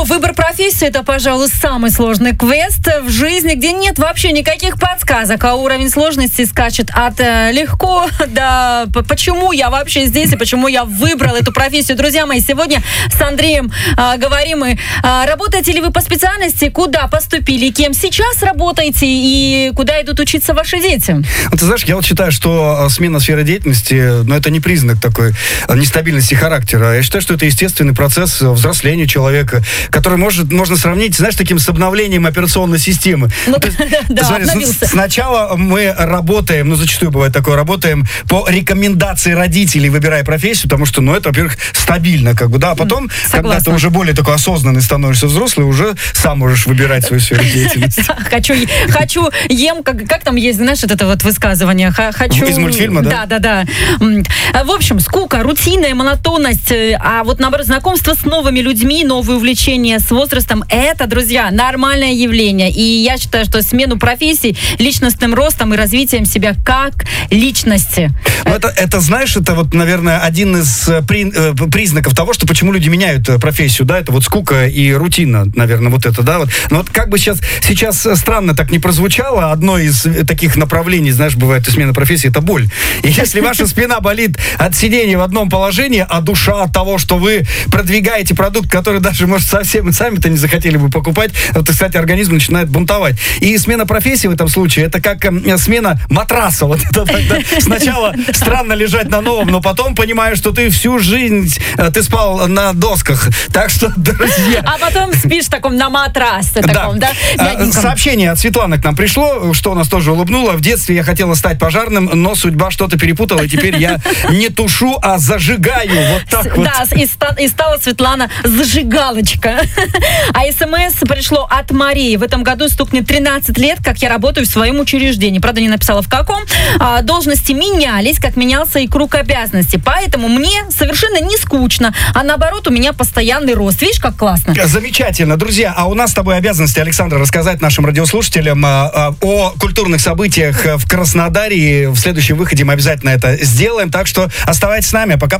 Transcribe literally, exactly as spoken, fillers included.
выбор профессии – это, пожалуй, самый сложный квест в жизни, где нет вообще никаких подсказок, а уровень сложности скачет от э, легко до почему я вообще здесь и почему я выбрал эту профессию. Друзья мои, сегодня с Андреем э, говорим мы, э, работаете ли вы по специальности, куда поступили, кем сейчас работаете и куда идут учиться ваши дети? Ну, ты знаешь, я вот считаю, что смена сферы деятельности, ну, это не признак такой нестабильности характера. Я считаю, что это естественный процесс взросления человека, который может, можно сравнить, знаешь, таким с обновлением операционной системы. Ну, ты, да, смотри, обновился. Сначала мы работаем, ну, зачастую бывает такое, работаем по рекомендации родителей, выбирая профессию, потому что, ну, это, во-первых, стабильно, как бы, да, а потом, Согласна. Когда ты уже более такой осознанный становишься взрослый, уже сам можешь выбирать свою сферу деятельности. Хочу, хочу, ем, как, как там есть, знаешь, это вот высказывание? Хочу... Из мультфильма, да? Да, да, да. В общем, скука, рутинная монотонность, а вот, наоборот, знакомство с новыми людьми, новые увлечения с возрастом, это, друзья, нормальное явление. И я считаю, что смену профессий, личностным ростом и развитием себя как личности. Ну, это, это, знаешь, это вот, наверное, один из при, э, признаков того, что почему люди меняют профессию, да, это вот скука и рутина, наверное, вот это, да, вот. Но вот как бы сейчас, сейчас странно так не прозвучало, одно из таких направлений, знаешь, бывает, смена профессии, это боль. И если ваша спина болит от сидения в одном положении, а душа от того, что вы продвигаете продукт, который даже, может, совсем сами-то не захотели бы покупать, вот, кстати, организм начинает бунтовать. И смена профессии в этом случае, это как э, смена матраса. Вот это тогда сначала странно лежать на новом, но потом понимаешь, что ты всю жизнь э, ты спал на досках. Так что, друзья... А потом спишь в таком на матрасе таком, да? да? Сообщение от Светланы к нам пришло, что нас тоже улыбнуло. В детстве я хотела стать пожарным, но судьба что-то перепутала, и теперь я не тушу, а зажигаю. Вот так вот. Да, и, ста- и стала Светлана зажигалочка. А СМС пришло от Марии. В этом году стукнет тринадцать лет, как я работаю в своем учреждении. Правда, не написала в каком. А, должности менялись, как менялся и круг обязанностей. Поэтому мне совершенно не скучно. А наоборот, у меня постоянный рост. Видишь, как классно? Замечательно. Друзья, а у нас с тобой обязанности, Александра, рассказать нашим радиослушателям а, а, о культурных событиях в Краснодаре. И в следующем выходе мы обязательно это сделаем. Так что оставайтесь с нами. Пока.